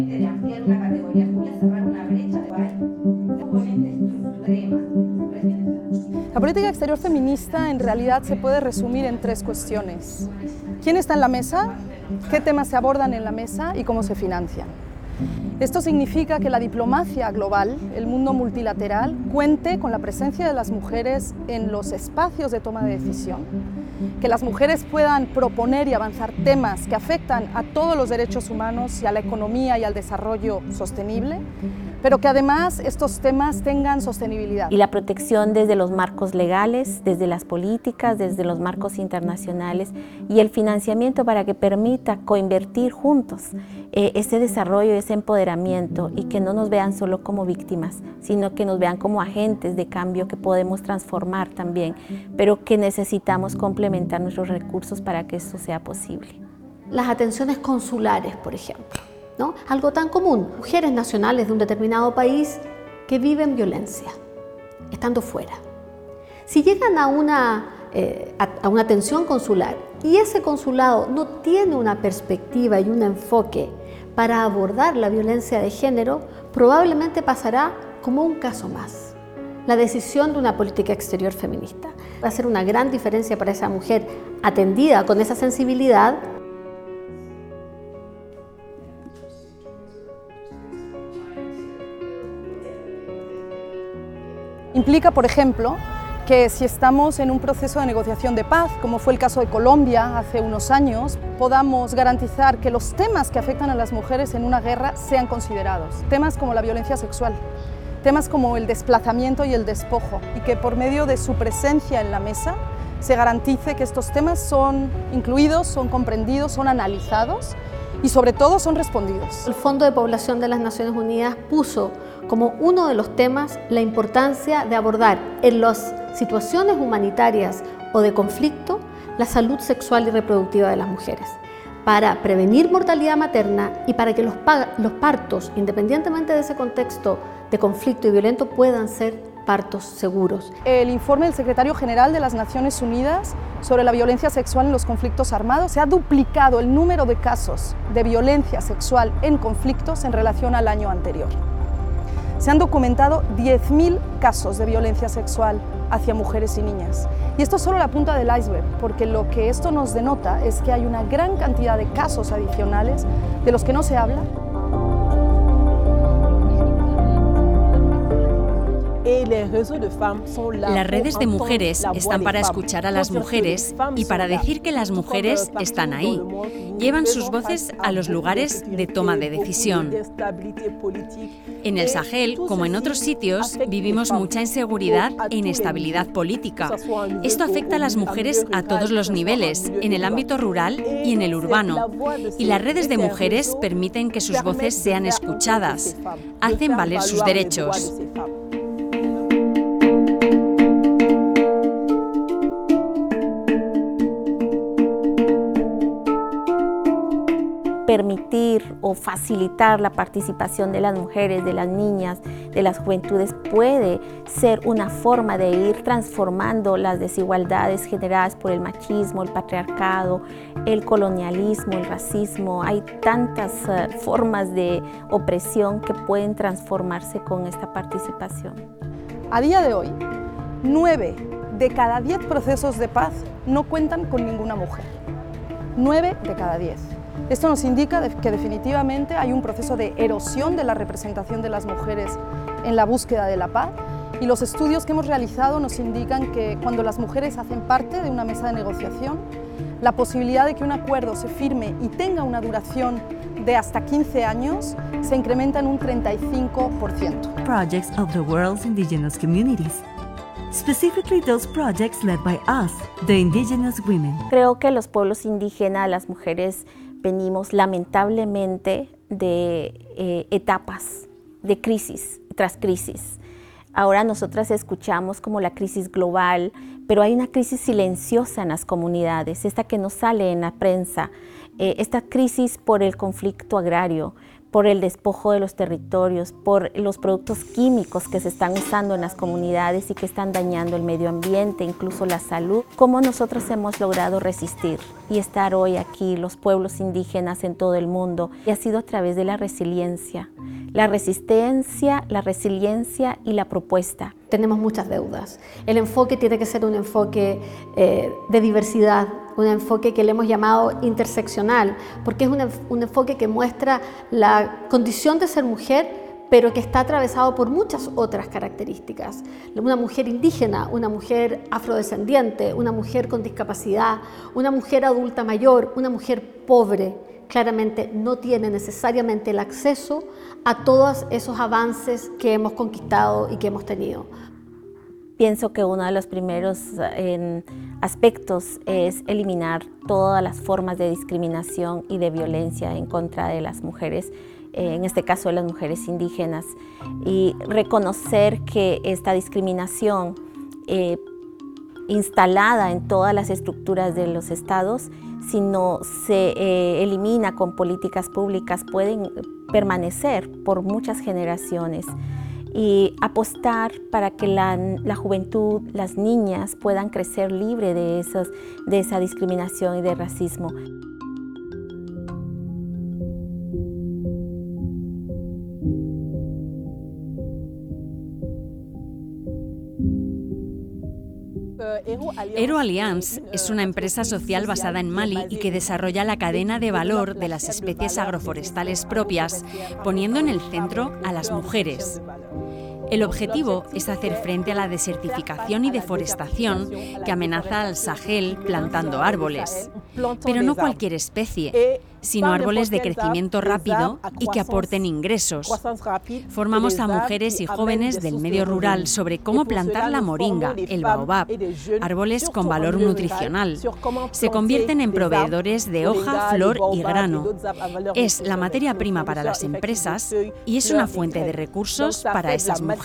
De ampliar una categoría azul a cerrar una brecha de La política exterior feminista en realidad se puede resumir en tres cuestiones. ¿Quién está en la mesa? ¿Qué temas se abordan en la mesa? ¿Y cómo se financian? Esto significa que la diplomacia global, el mundo multilateral, cuente con la presencia de las mujeres en los espacios de toma de decisión, que las mujeres puedan proponer y avanzar temas que afectan a todos los derechos humanos y a la economía y al desarrollo sostenible, pero que además estos temas tengan sostenibilidad. Y la protección desde los marcos legales, desde las políticas, desde los marcos internacionales y el financiamiento para que permita coinvertir juntos ese desarrollo, ese empoderamiento y que no nos vean solo como víctimas, sino que nos vean como agentes de cambio que podemos transformar también, pero que necesitamos complementar nuestros recursos para que esto sea posible. Las atenciones consulares, por ejemplo, ¿no? Algo tan común, mujeres nacionales de un determinado país que viven violencia, estando fuera. Si llegan a una atención consular y ese consulado no tiene una perspectiva y un enfoque para abordar la violencia de género, probablemente pasará como un caso más. La decisión de una política exterior feminista va a hacer una gran diferencia para esa mujer atendida con esa sensibilidad. Implica, por ejemplo, que si estamos en un proceso de negociación de paz, como fue el caso de Colombia hace unos años, podamos garantizar que los temas que afectan a las mujeres en una guerra sean considerados. Temas como la violencia sexual, temas como el desplazamiento y el despojo, y que por medio de su presencia en la mesa se garantice que estos temas son incluidos, son comprendidos, son analizados y sobre todo son respondidos. El Fondo de Población de las Naciones Unidas puso como uno de los temas la importancia de abordar en las situaciones humanitarias o de conflicto la salud sexual y reproductiva de las mujeres, para prevenir mortalidad materna y para que los partos, independientemente de ese contexto de conflicto y violento, puedan ser partos seguros. El informe del Secretario General de las Naciones Unidas sobre la violencia sexual en los conflictos armados se ha duplicado el número de casos de violencia sexual en conflictos en relación al año anterior. Se han documentado 10.000 casos de violencia sexual hacia mujeres y niñas. Y esto es solo la punta del iceberg, porque lo que esto nos denota es que hay una gran cantidad de casos adicionales de los que no se habla. Las redes de mujeres están para escuchar a las mujeres y para decir que las mujeres están ahí. Llevan sus voces a los lugares de toma de decisión. En el Sahel, como en otros sitios, vivimos mucha inseguridad e inestabilidad política. Esto afecta a las mujeres a todos los niveles, en el ámbito rural y en el urbano. Y las redes de mujeres permiten que sus voces sean escuchadas, hacen valer sus derechos. Permitir o facilitar la participación de las mujeres, de las niñas, de las juventudes puede ser una forma de ir transformando las desigualdades generadas por el machismo, el patriarcado, el colonialismo, el racismo. Hay tantas formas de opresión que pueden transformarse con esta participación. A día de hoy, 9 de cada 10 procesos de paz no cuentan con ninguna mujer. 9 de cada 10. Esto nos indica que definitivamente hay un proceso de erosión de la representación de las mujeres en la búsqueda de la paz, y los estudios que hemos realizado nos indican que cuando las mujeres hacen parte de una mesa de negociación, la posibilidad de que un acuerdo se firme y tenga una duración de hasta 15 años se incrementa en un 35%. Projects of the world's indigenous communities. Specifically those projects led by us, the indigenous women. Creo que los pueblos indígenas, las mujeres, venimos lamentablemente de etapas de crisis tras crisis. Ahora nosotras escuchamos como la crisis global, pero hay una crisis silenciosa en las comunidades, esta que no sale en la prensa, esta crisis por el conflicto agrario, por el despojo de los territorios, por los productos químicos que se están usando en las comunidades y que están dañando el medio ambiente, incluso la salud. ¿Cómo nosotros hemos logrado resistir y estar hoy aquí, los pueblos indígenas en todo el mundo? Y ha sido a través de la resiliencia, la resistencia, la resiliencia y la propuesta. Tenemos muchas deudas. El enfoque tiene que ser un enfoque de diversidad, un enfoque que le hemos llamado interseccional, porque es un enfoque que muestra la condición de ser mujer, pero que está atravesado por muchas otras características. Una mujer indígena, una mujer afrodescendiente, una mujer con discapacidad, una mujer adulta mayor, una mujer pobre, claramente no tiene necesariamente el acceso a todos esos avances que hemos conquistado y que hemos tenido. Pienso que uno de los primeros aspectos es eliminar todas las formas de discriminación y de violencia en contra de las mujeres, en este caso de las mujeres indígenas, y reconocer que esta discriminación instalada en todas las estructuras de los estados, si no se elimina con políticas públicas, pueden permanecer por muchas generaciones. Y apostar para que la juventud, las niñas puedan crecer libre de esa discriminación y de racismo. Ero Alliance es una empresa social basada en Mali y que desarrolla la cadena de valor de las especies agroforestales propias, poniendo en el centro a las mujeres. El objetivo es hacer frente a la desertificación y deforestación que amenaza al Sahel plantando árboles. Pero no cualquier especie, sino árboles de crecimiento rápido y que aporten ingresos. Formamos a mujeres y jóvenes del medio rural sobre cómo plantar la moringa, el baobab, árboles con valor nutricional. Se convierten en proveedores de hoja, flor y grano. Es la materia prima para las empresas y es una fuente de recursos para esas mujeres.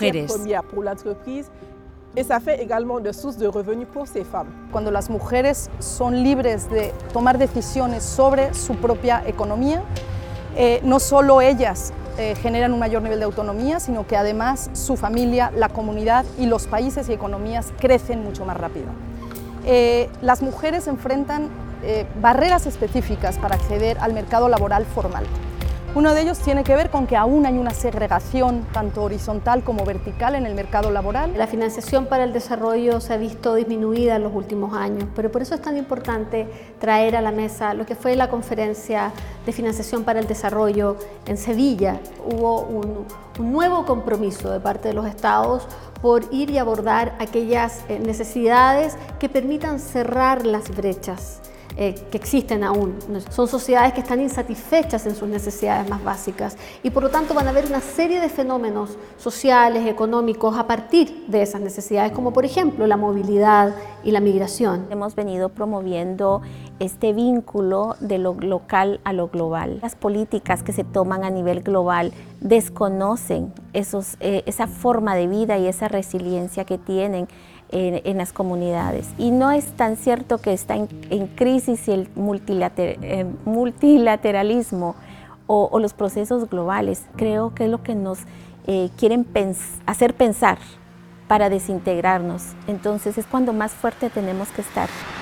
Cuando las mujeres son libres de tomar decisiones sobre su propia economía, no solo ellas generan un mayor nivel de autonomía, sino que además su familia, la comunidad y los países y economías crecen mucho más rápido. Las mujeres enfrentan barreras específicas para acceder al mercado laboral formal. Uno de ellos tiene que ver con que aún hay una segregación tanto horizontal como vertical en el mercado laboral. La financiación para el desarrollo se ha visto disminuida en los últimos años, pero por eso es tan importante traer a la mesa lo que fue la conferencia de financiación para el desarrollo en Sevilla. Hubo un nuevo compromiso de parte de los estados por ir y abordar aquellas necesidades que permitan cerrar las brechas que existen aún. Son sociedades que están insatisfechas en sus necesidades más básicas y por lo tanto van a haber una serie de fenómenos sociales, económicos a partir de esas necesidades, como por ejemplo la movilidad y la migración. Hemos venido promoviendo este vínculo de lo local a lo global. Las políticas que se toman a nivel global desconocen esa forma de vida y esa resiliencia que tienen en las comunidades. Y no es tan cierto que está en crisis el multilateralismo o los procesos globales. Creo que es lo que nos quieren hacer pensar para desintegrarnos. Entonces es cuando más fuerte tenemos que estar.